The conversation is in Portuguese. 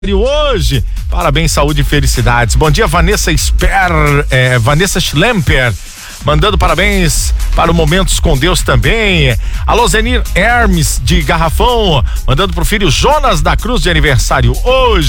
hoje. Parabéns, saúde e felicidades. Bom dia, Vanessa Schlemper, mandando parabéns para o Momentos com Deus também. Alô, Zenir Hermes de Garrafão, mandando pro filho Jonas da Cruz de aniversário hoje.